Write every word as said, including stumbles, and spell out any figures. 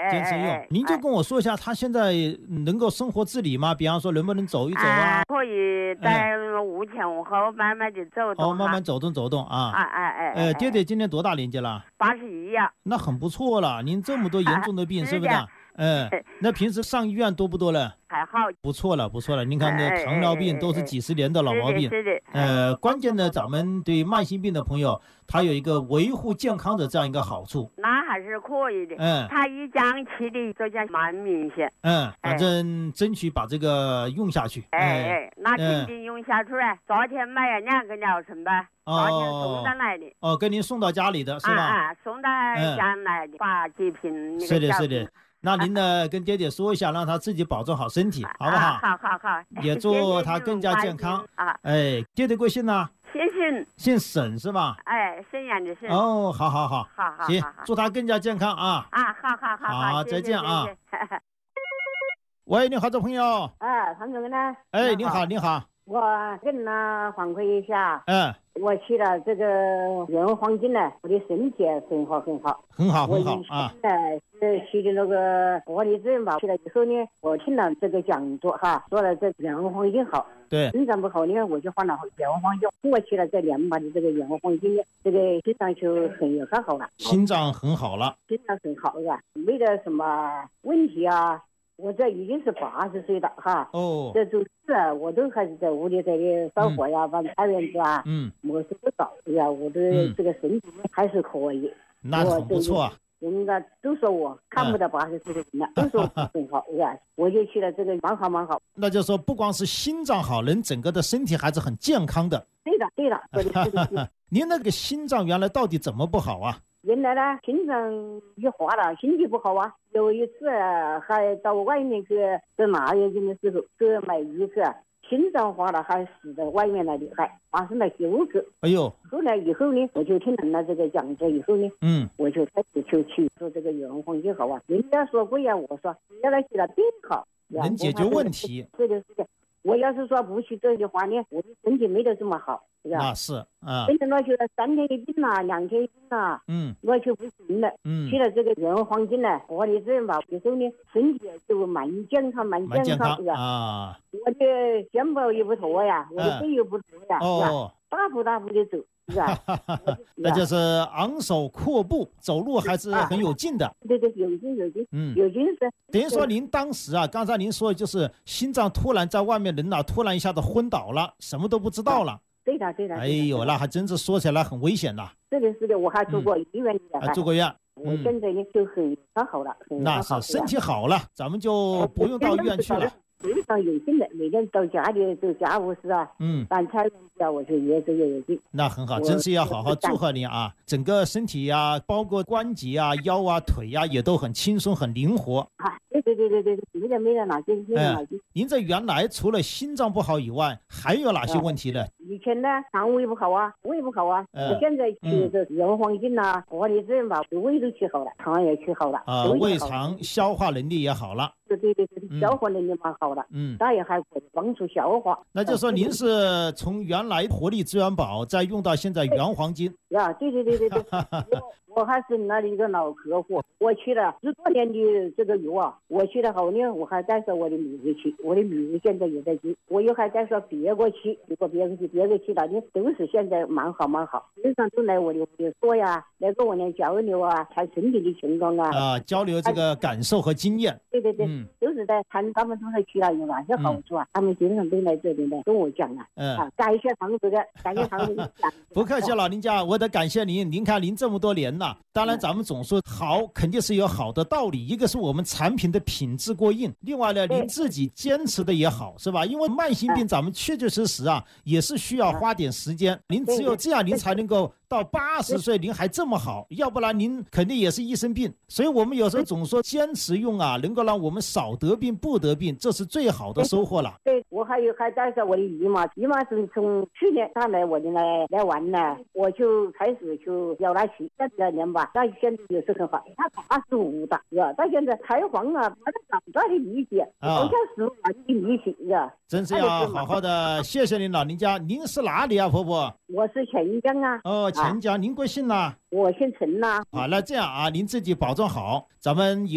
坚持用。您就跟我说一下，他现在能够生活自理吗？比方说能不能走一走啊？ 可以在屋前屋后慢慢的走动。 哦，慢慢走动走动啊。 哎哎哎。 呃，爹爹今年多大年纪了？ 八十一呀。 那很不错了，您这么多严重的病，是不是？嗯，那平时上医院多不多了？ 还好， 不错了，不错了。您看那糖尿病都是几十年的老毛病。 是的， 呃，关键呢，咱们对慢性病的朋友，他有一个维护健康的这样一个好处。 那还是可以的。 嗯， 他一讲起的就讲蛮明显。 嗯，反正争取把这个用下去。 哎哎，那肯定用下去了。昨天买了两个疗程吧。昨天送上来的。 哦，给您送到家里的是吧？ 啊，送到家来的，把几瓶。 是的，是的。那您呢，跟爹爹说一下，让他自己保重好身体，好不好？ 好好好。 也祝他更加健康啊！哎，爹爹贵姓呢？ 姓沈。 姓沈是吧？ 哎，沈阳的沈。 哦，好好好。 好好。 行，祝他更加健康啊！ 啊，好好好。 好，再见啊！喂，你好，这朋友。 哎，潘总呢？ 哎，你好，你好。 我跟他反馈一下。 嗯。 我去了这个原黄金呢，我的身体很好很好， 很好很好啊。 我是去的那个玻璃治疗去了以后呢，我听了这个讲座哈，说了这原黄金好。 对。 心脏不好呢，我就换了原黄金。我去了这两把的这个原黄金呢，这个心脏就很很好了。 心脏很好了。 心脏很好是吧？没得什么问题啊。我这已经是八十岁了哈， 哦， 这就是我都还是在屋里在里烧火呀，把菜园子啊， 嗯， 没什么搞呀，我的这个身体还是可以， 那很不错啊。 人家都说我看不到八十岁的人了，都说很好呀，我就去了这个蛮好蛮好。 那就是说，不光是心脏好，人整个的身体还是很健康的。 对的，对的，对的，对的。 您那个心脏原来到底怎么不好啊？ 原来呢，心脏一化了，心情不好啊。有一次还到外面去在腊月份的时候去买鱼去，心脏化了，还死在外面来的，还发生了休克。 哎呦！ 后来以后呢，我就听了这个讲座以后呢， 嗯， 我就开始就去做这个原黄金好啊。人家说过呀，我说原来起了病好， 能解决问题。 对的，是的。我要是说不去这的话呢，我的身体没得这么好，是吧？ 那是啊。 真的我去了三天一病啦，两天一病啦， 嗯， 我就不行了。 嗯， 去了这个原黄金呢，玻璃治疗以后呢，身体就蛮健康，蛮健康，是吧？ 啊， 我的肩膀也不驼呀，我的背也不驼呀， 哦， 是吧？大步大步的走。是啊， 那就是昂首阔步，走路还是很有劲的。 啊、对对，有劲有劲， 嗯， 有劲是。 等于说您当时啊，刚才您说的就是心脏突然在外面人呐、啊，突然一下子昏倒了，什么都不知道了。啊、 对的对的。 哎呦，那还真是说起来很危险呐。 是的是的，我还住过医院的、 嗯，还住过院。 我现在呢就很很好了，很那是身体好了，咱们就不用到医院去了。 非常有劲的，每天到家里做家务事啊， 嗯， 办菜啊，我就越做越有劲。 那很好，真是要好好祝贺您啊！整个身体呀、啊，包括关节啊、腰啊、腿呀、啊，也都很轻松、很灵活。 啊，对对对对对，没得没得哪些没得哪些。 您这原来除了心脏不好以外，还有哪些问题呢？ 以前呢，肠胃不好啊，胃不好啊。我现在去这原黄金呐，玻璃治疗，胃都去好了，肠也去好了。 啊，胃肠消化能力也好了。 对对对对，消化能力蛮好的，嗯，那也还可以帮助消化。 那就说您是从原来活力资源宝再用到现在原黄金呀？对对对对对，我我还是那里一个老客户，我去了十多年的这个药啊，我去了后呢，我还带上我的女儿去，我的女儿现在也在去，我又还带上别个去，如果别个去别个去，那里都是现在蛮好蛮好，经常都来我的我的说呀，来跟我俩交流啊，看身体的情况啊， 啊，交流这个感受和经验。 对对对。嗯都是在看他们都是去了有哪些好处啊？嗯、他们经常都来这里来跟我讲啊。嗯，啊，感谢唐子的，感谢唐子的。 不客气，老林家，我得感谢您。您看您这么多年了，当然咱们总说好，肯定是有好的道理。一个是我们产品的品质过硬，另外呢，您自己坚持的也好，是吧？因为慢性病咱们确确实实啊，也是需要花点时间。您只有这样，您才能够到八十岁您还这么好，要不然您肯定也是一身病。所以我们有时候总说坚持用啊，能够让我们少得病不得病，这是最好的收获了。 对，我还有还带上我的姨妈，姨妈是从去年她来我的来来玩呢，我就开始就要她去，那两年吧，她现在也是很好，她八十五的，是吧？她现在开黄啊，她长大的力气，好像十五万的力气，是吧？ 真是要好好的谢谢您老人家。您是哪里啊，婆婆？ 我是钱江啊。 哦，钱江，您贵姓呢？ 我姓陈呐。 好，那这样啊，您自己保重好，咱们有